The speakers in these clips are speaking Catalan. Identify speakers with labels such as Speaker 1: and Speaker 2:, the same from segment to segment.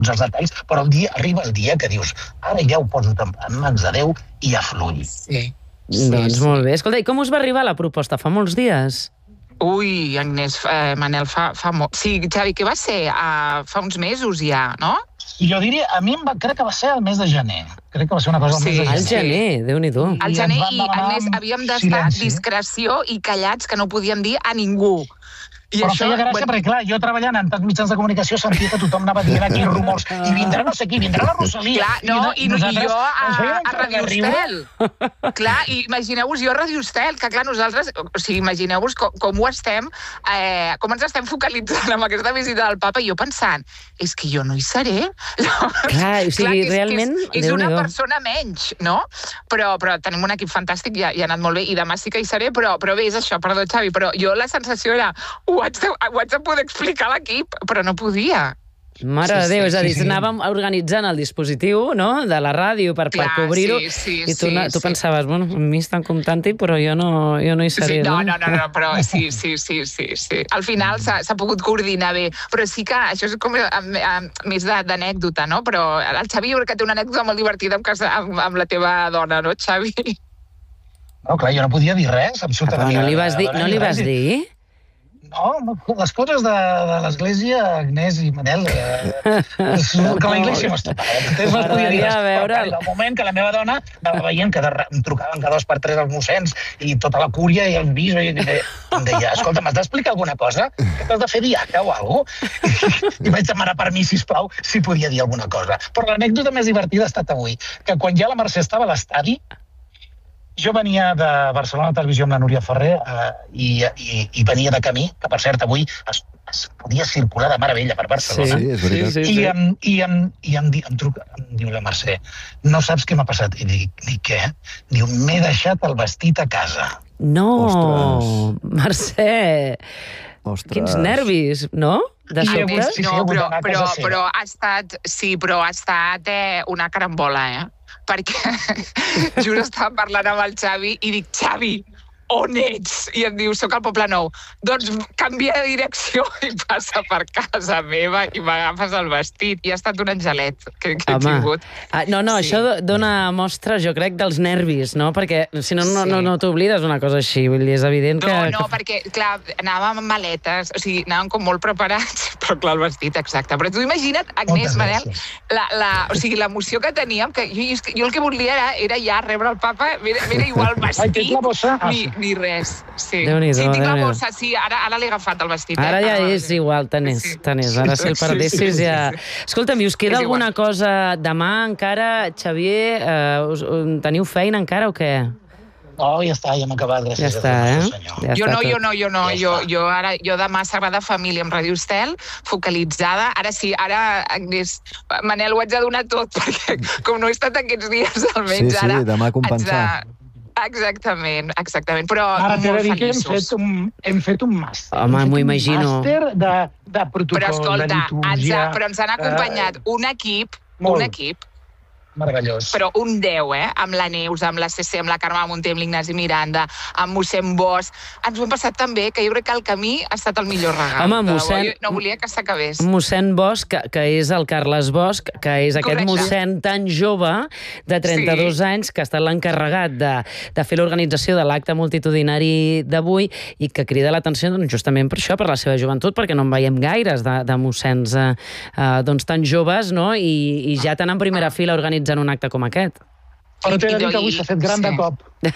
Speaker 1: els detalls, però arriba el dia que dius, ara ja ho poso en mans de Déu i ja fluï.
Speaker 2: Sí.
Speaker 3: Doncs molt bé. Escolta, i com us va arribar la proposta? Fa molts dies?
Speaker 2: Ui, Agnès, Manel, fa molt... Sí, Xavi, què va ser? Fa uns mesos ja, no?
Speaker 1: Jo diria, crec que va ser el mes de gener. Crec que va ser una cosa al mes de gener.
Speaker 3: Al gener, Déu-n'hi-do.
Speaker 2: Al gener, i Agnès, havíem d'estar discreció i callats, que no podíem dir a ningú.
Speaker 1: Però feia gràcia perquè, clar, jo treballant en tants mitjans de comunicació sentia que tothom anava dient aquí rumors i vindrà no sé qui, vindrà la Rosalia.
Speaker 2: Clar, no, i jo a Radio Estel. Clar, imagineu-vos jo a Radio Estel, que clar, nosaltres, o sigui, imagineu-vos com ho estem, com ens estem focalitzant amb aquesta visita del papa, i jo pensant, és que jo no hi seré.
Speaker 3: Clar, o sigui, realment...
Speaker 2: És una persona menys, no? Però tenim un equip fantàstic, ja ha anat molt bé, i demà sí que hi seré, però bé, és això, perdó, Xavi, però jo la sensació era... Ho haig de poder explicar a l'equip, però no podia.
Speaker 3: Mare de Déu, és a dir, anàvem organitzant el dispositiu, no?, de la ràdio per cobrir-ho, i tu pensaves, bueno, a mi estan comptant-hi, però jo no hi seré.
Speaker 2: No, però sí. Al final s'ha pogut coordinar bé, però sí que això és com més d'anècdota, no? Però el Xavi jo crec que té una anècdota molt divertida amb la teva dona, no, Xavi?
Speaker 1: No, clar, jo no podia dir res, absolutament.
Speaker 3: No li vas dir?
Speaker 1: No, les coses de l'església, Agnès i Manel, com a iglesia no està. El moment que la meva dona anava veient que em trucaven cada 2 per 3 els mossens i tota la cúria i els bis, i em deia, escolta, m'has d'explicar alguna cosa? Que t'has de fer diaca o alguna cosa? I vaig demanar permís, sisplau, si podia dir alguna cosa. Però l'anècdota més divertida ha estat avui, que quan ja la Mercè estava a l'estadi, jo venia de Barcelona Televisió amb la Núria Ferrer i venia de camí, que per cert avui es podia circular de meravella per Barcelona.
Speaker 4: Sí, és veritat.
Speaker 1: I em diu la Mercè, no saps què m'ha passat? I dic, ni què? Diu, m'he deixat el vestit a casa.
Speaker 3: No, Mercè! Quins nervis, no?
Speaker 2: Però ha estat una carambola, perquè just estava parlant amb el Xavi i dic, Xavi, on ets? I em diu, soc al Poble Nou. Doncs canvia de direcció i passa per casa meva i m'agafes el vestit. I ha estat un angelet que he tingut.
Speaker 3: No, això dona mostra, jo crec, dels nervis, no? Perquè si no t'oblides una cosa així. Vull dir, és evident que...
Speaker 2: No, perquè, clar, anàvem amb maletes, o sigui, anàvem com molt preparats, però clar, el vestit, exacte. Però tu imagina't, Agnès, Manel, l'emoció que teníem, que jo el que volia era ja rebre el papa, m'era igual vestit, ni res. Sí, tinc la bossa, sí, ara l'he agafat, el vestit.
Speaker 3: Ara ja és igual, tant és. Ara si el perdessis ja... Escolta'm, i us queda alguna cosa demà encara, Xavier? Teniu feina encara o què?
Speaker 1: No, ja està, ja hem acabat, gràcies.
Speaker 3: Ja està,
Speaker 2: Jo no. Jo demà Sagrada Família amb Radio Estel, focalitzada. Ara sí, Agnès, Manel, ho haig de donar tot, perquè com no he estat aquests dies, almenys ara...
Speaker 4: Sí, demà compensar.
Speaker 2: Exactament. Però
Speaker 1: ara t'he de dir que hem fet un màster.
Speaker 3: Home, m'ho imagino.
Speaker 1: Un màster de protocol, de litúrgia...
Speaker 2: Però ens han acompanyat un equip,
Speaker 1: meravellós.
Speaker 2: Però un 10, amb la Neus, amb la CC, amb la Carme Monter, amb l'Ignasi Miranda, amb mossèn Bosch. Ens ho hem passat tan bé que jo crec que el camí ha estat el millor regal.
Speaker 3: Home,
Speaker 2: no volia que s'acabés.
Speaker 3: Mossèn Bosch, que és el Carles Bosch, que és aquest mossèn tan jove, de 32 anys, que ha estat l'encarregat de fer l'organització de l'acte multitudinari d'avui i que crida l'atenció justament per això, per la seva joventut, perquè no en veiem gaires de mossèns tan joves, no? I ja tan en primera fila organitzant un acte com aquest.
Speaker 1: Però t'he de dir que avui s'ha fet gran de cop.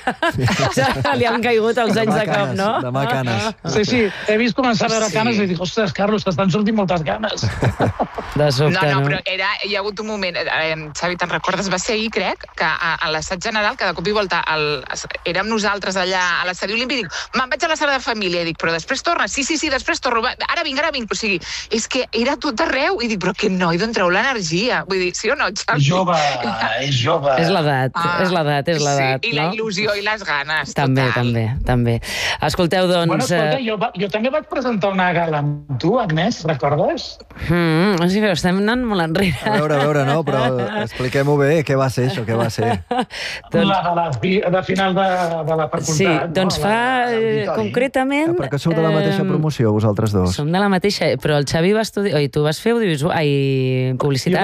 Speaker 3: Li han caigut els anys de cop, no?
Speaker 4: Demà canes.
Speaker 1: Sí, he vist començar a veure canes i dic, ostres, Carlos, t'estan sortint moltes ganes.
Speaker 3: De sobte,
Speaker 2: no? Però hi ha hagut un moment, Xavi, te'n recordes? Va ser ahir, crec, que a l'assaig general, que de cop i volta érem nosaltres allà a l'estadi olímpic, dic, me'n vaig a la sala de família, i dic, però després torna? Sí, després torno, ara vinc. O sigui, és que era tot arreu, i dic, però aquest noi d'on treu l'energia? Vull dir, sí o no, Xavi?
Speaker 1: És jove.
Speaker 3: És l'edat. És l'edat,
Speaker 2: Sí, i la
Speaker 3: no?
Speaker 2: il·lusió i les ganes,
Speaker 3: També. Escolteu, doncs...
Speaker 1: Bueno, escolta, jo també vaig presentar una gala amb tu, Agnès, recordes?
Speaker 3: Sí, però estem anant molt enrere.
Speaker 4: A veure, no, però expliquem-ho bé, què va ser això, què va ser?
Speaker 1: La de final de la facultat.
Speaker 3: Sí, doncs fa concretament...
Speaker 4: Perquè sou de la mateixa promoció, vosaltres dos.
Speaker 3: Som de la mateixa, però el Xavi va estudiar... Oi, tu vas fer audiovisual... Ai, publicitat.